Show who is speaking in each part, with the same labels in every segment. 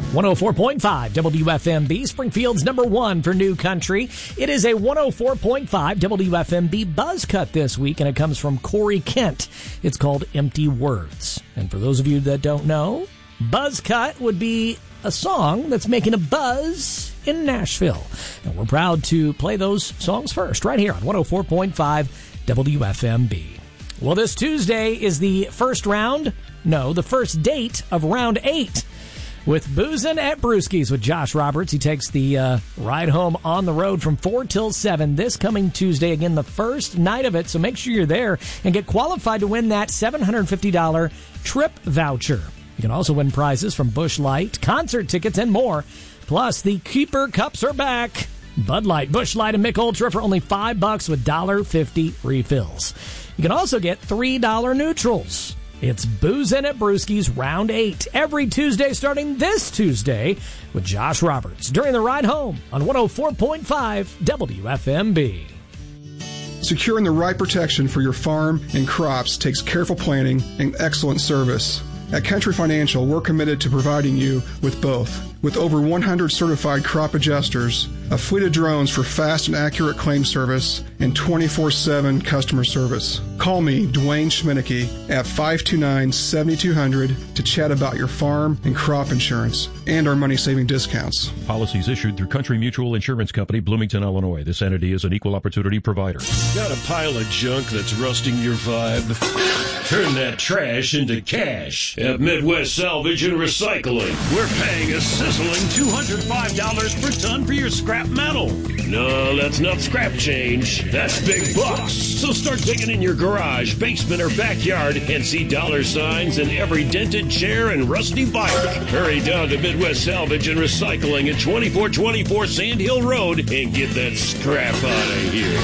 Speaker 1: 104.5 WFMB, Springfield's number one for new country. It is a 104.5 WFMB buzz cut this week, and it comes from Corey Kent. It's called Empty Words. And for those of you that don't know, buzz cut would be a song that's making a buzz in Nashville. And we're proud to play those songs first, right here on 104.5 WFMB. Well, this Tuesday is the first date of round 8 with Boozin' at Brewski's with Josh Roberts. He takes the ride home on the road from 4 till 7 this coming Tuesday. Again, the first night of it, so make sure you're there and get qualified to win that $750 trip voucher. You can also win prizes from Busch Light, concert tickets, and more. Plus, the Keeper Cups are back. Bud Light, Busch Light, and Mick Ultra for only $5 with $1.50 refills. You can also get $3 neutrals. It's Boozin' at Brewski's Round 8 every Tuesday starting this Tuesday with Josh Roberts during the ride home on 104.5 WFMB.
Speaker 2: Securing the right protection for your farm and crops takes careful planning and excellent service. At Country Financial, we're committed to providing you with both. With over 100 certified crop adjusters, a fleet of drones for fast and accurate claim service, and 24/7 customer service. Call me, Dwayne Schminneke, at 529-7200 to chat about your farm and crop insurance and our money-saving discounts.
Speaker 3: Policies issued through Country Mutual Insurance Company, Bloomington, Illinois. This entity is an equal opportunity provider.
Speaker 4: Got a pile of junk that's rusting your vibe? Turn that trash into cash at Midwest Salvage and Recycling. We're paying a sizzling $205 per ton for your scrap metal. No, that's not scrap change. That's big bucks. So start digging in your garage, basement, or backyard and see dollar signs in every dented chair and rusty bike. Hurry down to Midwest Salvage and Recycling at 2424 Sand Hill Road and get that scrap out of here.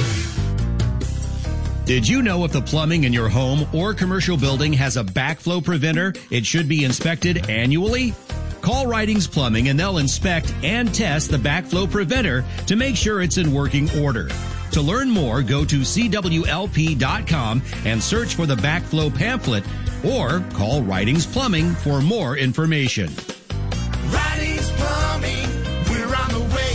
Speaker 5: Did you know if the plumbing in your home or commercial building has a backflow preventer, it should be inspected annually? Call Ridings Plumbing and they'll inspect and test the backflow preventer to make sure it's in working order. To learn more, go to CWLP.com and search for the backflow pamphlet or call Ridings Plumbing for more information.
Speaker 6: Ridings Plumbing, we're on the way,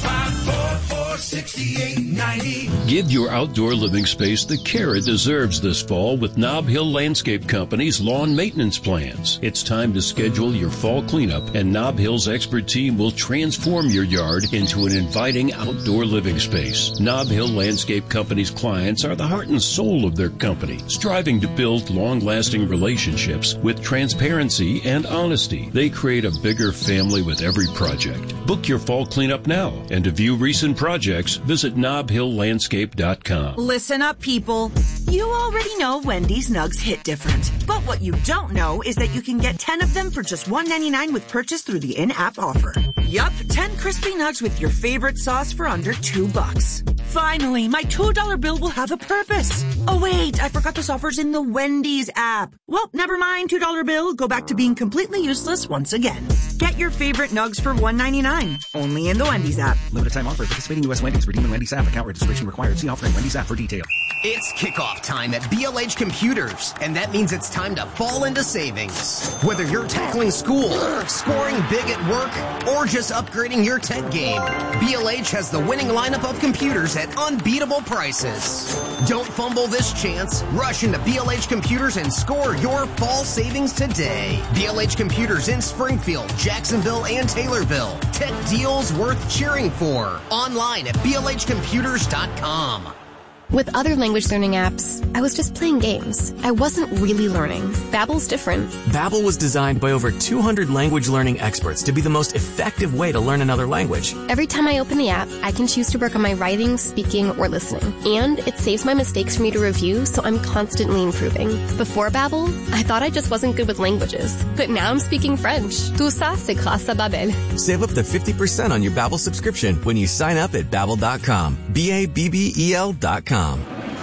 Speaker 6: 544-6890.
Speaker 4: Give your outdoor living space the care it deserves this fall with Nob Hill Landscape Company's lawn maintenance plans. It's time to schedule your fall cleanup, and Nob Hill's expert team will transform your yard into an inviting outdoor living space. Nob Hill Landscape Company's clients are the heart and soul of their company, striving to build long-lasting relationships with transparency and honesty. They create a bigger family with every project. Book your fall cleanup now, and to view recent projects, visit NobHillLandscape.com.
Speaker 7: Listen up, people. You already know Wendy's Nugs hit different. But what you don't know is that you can get 10 of them for just $1.99 with purchase through the in-app offer. Yup, 10 crispy nugs with your favorite sauce for under $2. Finally, my $2 bill will have a purpose. Oh wait, I forgot this offer's in the Wendy's app. Well, never mind, $2 bill. Go back to being completely useless once again. Get your favorite nugs for $1.99. Only in the Wendy's app.
Speaker 8: Limited time offer. Participating U.S. Wendy's. Redeem in Wendy's app. Account registration required. See offer in Wendy's app for details.
Speaker 9: It's kickoff time at BLH Computers, and that means it's time to fall into savings. Whether you're tackling school, scoring big at work, or just upgrading your tech game, BLH has the winning lineup of computers at unbeatable prices. Don't fumble this chance. Rush into BLH Computers and score your fall savings today. BLH Computers in Springfield, Jacksonville, and Taylorville. Tech deals worth cheering for. Online at blhcomputers.com.
Speaker 10: With other language learning apps, I was just playing games. I wasn't really learning. Babbel's different.
Speaker 11: Babbel was designed by over 200 language learning experts to be the most effective way to learn another language.
Speaker 10: Every time I open the app, I can choose to work on my writing, speaking, or listening. And it saves my mistakes for me to review, so I'm constantly improving. Before Babbel, I thought I just wasn't good with languages. But now I'm speaking French. Tout ça, c'est grâce à Babbel.
Speaker 11: Save up to 50% on your Babbel subscription when you sign up at Babbel.com. BABBEL.com.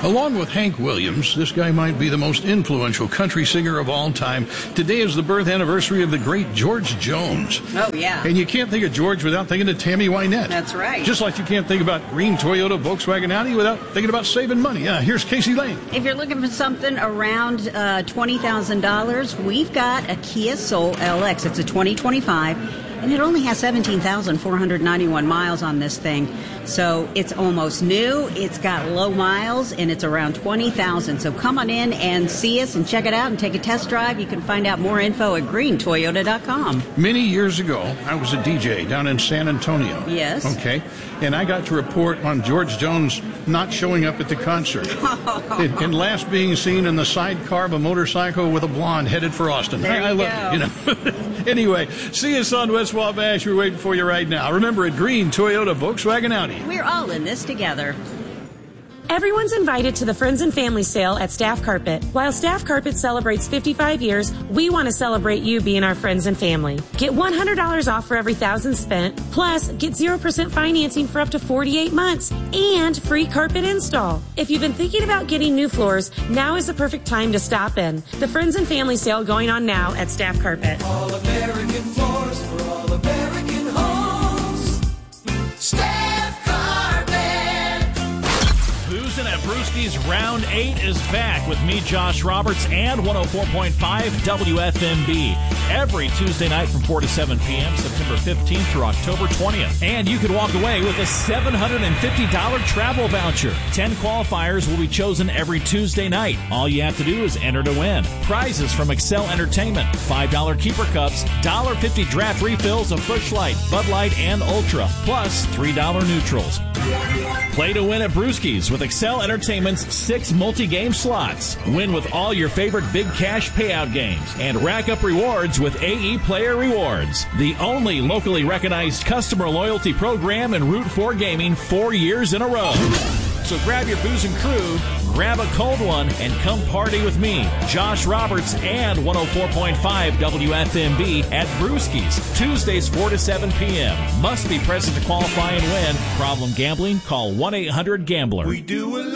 Speaker 12: Along with Hank Williams, this guy might be the most influential country singer of all time. Today is the birth anniversary of the great George Jones.
Speaker 13: Oh, yeah.
Speaker 12: And you can't think of George without thinking of Tammy Wynette.
Speaker 13: That's right.
Speaker 12: Just like you can't think about green Toyota, Volkswagen, Audi without thinking about saving money. Here's Casey Lane.
Speaker 13: If you're looking for something around $20,000, we've got a Kia Soul LX. It's a 2025. And it only has 17,491 miles on this thing. So it's almost new, it's got low miles, and it's around 20,000. So come on in and see us and check it out and take a test drive. You can find out more info at greentoyota.com.
Speaker 12: Many years ago, I was a DJ down in San Antonio.
Speaker 13: Yes.
Speaker 12: Okay. And I got to report on George Jones not showing up at the concert. And last being seen in the sidecar of a motorcycle with a blonde headed for Austin. I love it, you know. Anyway, see us on West Wabash. We're waiting for you right now. Remember, at Green Toyota, Volkswagen, Audi.
Speaker 13: We're all in this together.
Speaker 14: Everyone's invited to the Friends and Family Sale at Staff Carpet. While Staff Carpet celebrates 55 years, we want to celebrate you being our friends and family. Get $100 off for every $1,000 spent, plus get 0% financing for up to 48 months, and free carpet install. If you've been thinking about getting new floors, now is the perfect time to stop in. The Friends and Family Sale going on now at Staff Carpet.
Speaker 6: All American floors for all American homes. Staff Carpet.
Speaker 15: Boozin' at Brewski's Round 8 is back with me, Josh Roberts, and 104.5 WFMB. Every Tuesday night from 4 to 7 p.m., September 15th through October 20th. And you could walk away with a $750 travel voucher. 10 qualifiers will be chosen every Tuesday night. All you have to do is enter to win. Prizes from Excel Entertainment, $5 keeper cups, $1.50 draft refills of Busch Light, Bud Light, and Ultra, plus $3 neutrals. Play to win at Brewski's with Excel Entertainment's 6 multi-game slots. Win with all your favorite big cash payout games and rack up rewards with AE Player Rewards. The only locally recognized customer loyalty program in Route 4 Gaming 4 years in a row. So grab your booze and crew, grab a cold one, and come party with me, Josh Roberts, and 104.5 WFMB at Brewski's, Tuesdays 4 to 7 p.m. Must be present to qualify and win. Problem gambling? Call 1-800-GAMBLER.
Speaker 6: We do